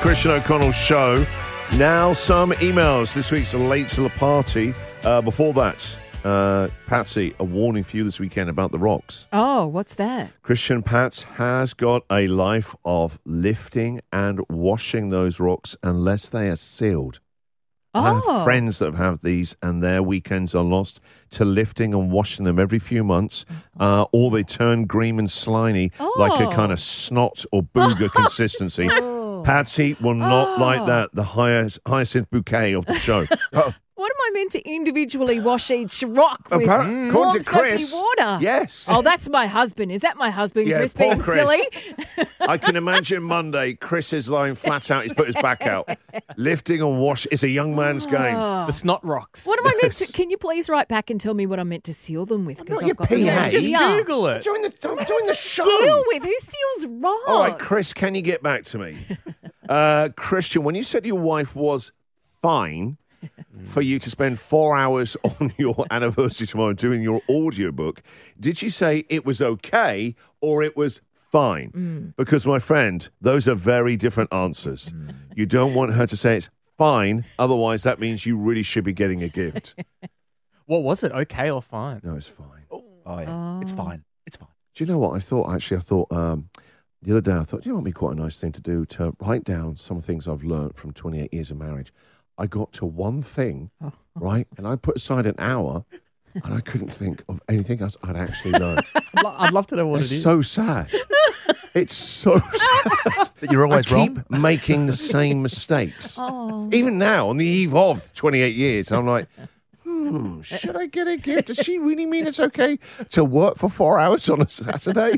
Christian O'Connell Show. Now some emails. This week's late to the party. Before that, Patsy, a warning for you this weekend about the rocks. Oh, what's that? Christian Pats has got a life of lifting and washing those rocks unless they are sealed. I have friends that have these, and their weekends are lost to lifting and washing them every few months, or they turn green and slimy like a kind of snot or booger consistency. Patsy will not like that, the hyacinth bouquet of the show. What am I meant to individually wash each rock with According warm to Chris, soapy water? yes. Oh, that's my husband. Is that my husband, Yeah, Chris, poor being Chris. silly? I can imagine Monday, Chris is lying flat out. He's put his back out. Lifting and wash is a young man's game. The snot rocks. What am I meant to... Can you please write back and tell me what I'm meant to seal them with? Not your got PA. Just Yeah. Google it. I'm doing the show. Seal with? Who seals rocks? All right, Chris, can you get back to me? Christian, when you said your wife was fine for you to spend 4 hours on your anniversary tomorrow doing your audiobook, did she say it was okay or it was fine? Because, my friend, those are very different answers. You don't want her to say it's fine, otherwise that means you really should be getting a gift. What was it? Okay or fine? No, it's fine. Oh, yeah. It's fine. It's fine. Do you know what I thought? Actually, I thought the other day, I thought, you know what would be quite a nice thing to do? To write down some things I've learned from 28 years of marriage. I got to one thing, right? And I put aside an hour, and I couldn't think of anything else I'd actually learned. I'd love to know what It's it is. so sad. It's so sad. That you're always I wrong. keep making the same mistakes. Even now, on the eve of 28 years, I'm like, should I get a gift? Does she really mean it's okay to work for 4 hours on a Saturday?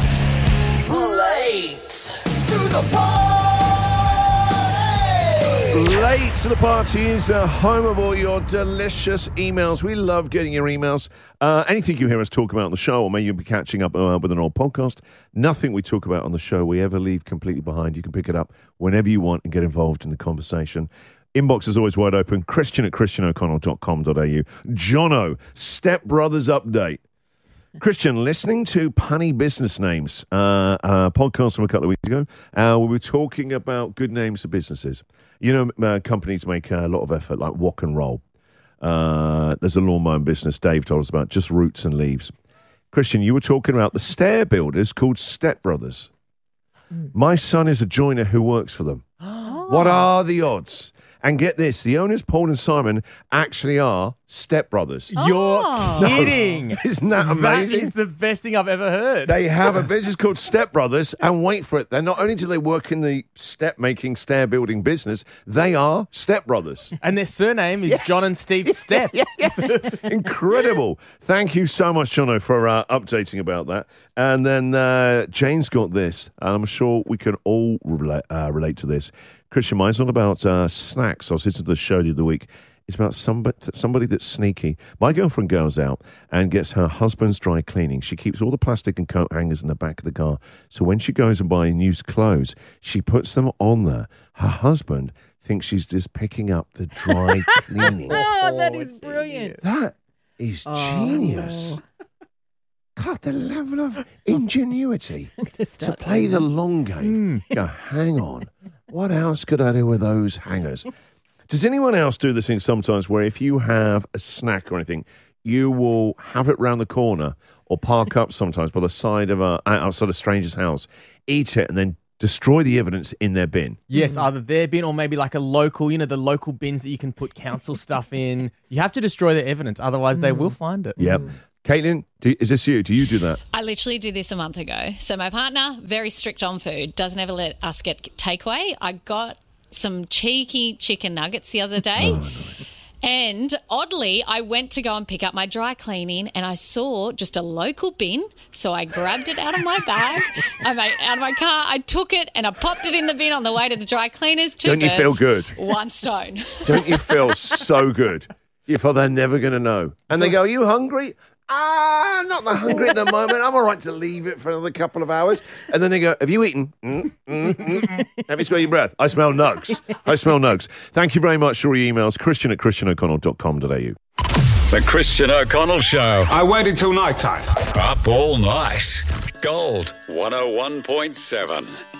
Late to the party. Late to the party is home of all your delicious emails. We love getting your emails. Anything you hear us talk about on the show, or maybe you'll be catching up with an old podcast, nothing we talk about on the show we ever leave completely behind. You can pick it up whenever you want and get involved in the conversation. Inbox is always wide open. Christian at christianoconnell.com.au. Jono, Step Brothers update. Christian, listening to Punny Business Names, podcast from a couple of weeks ago, we were talking about good names for businesses. You know, companies make a lot of effort, like Wok and Roll. There's a lawn mowing business Dave told us about, just roots and leaves. Christian, you were talking about the stair builders called Step Brothers. My son is a joiner who works for them. What are the odds? And get this, the owners, Paul and Simon, actually are stepbrothers. You're kidding. Isn't that amazing? That is the best thing I've ever heard. They have a business called Step Brothers, and wait for it, they're not only do they work in the step-making, stair-building business, they are Step Brothers. And their surname is John and Steve Step. Yes, incredible. Thank you so much, Jono, for updating about that. And then Jane's got this, and I'm sure we can all relate to this. Christian, mine's not about snacks. I was listening to the show the other week. It's about somebody that's sneaky. My girlfriend goes out and gets her husband's dry cleaning. She keeps all the plastic and coat hangers in the back of the car. So when she goes and buys used clothes, she puts them on there. Her husband thinks she's just picking up the dry cleaning. Oh, that is brilliant. That is genius. God, the level of ingenuity to play the long game. Go, hang on. What else could I do with those hangers? Does anyone else do this thing sometimes where if you have a snack or anything, you will have it round the corner or park up sometimes by the side of outside a stranger's house, eat it, and then destroy the evidence in their bin? Yes, either their bin or maybe like a local, the local bins that you can put council stuff in. You have to destroy the evidence, otherwise they will find it. Yep. Caitlin, is this you? Do you do that? I literally did this a month ago. So my partner, very strict on food, doesn't ever let us get takeaway. I got some cheeky chicken nuggets the other day. Oh, nice. And oddly, I went to go and pick up my dry cleaning and I saw just a local bin. So I grabbed it out of my bag, out of my car. I took it and I popped it in the bin on the way to the dry cleaners. Don't you feel good? One stone. Don't you feel so good? You feel they're never going to know. And they go, are you hungry? Not that hungry at the moment. I'm all right to leave it for another couple of hours. And then they go, have you eaten? Let me smell your breath. I smell nugs. Thank you very much for your emails. Christian at christianoconnell.com.au. The Christian O'Connell Show. I waited till night time. Up all night. Gold 101.7.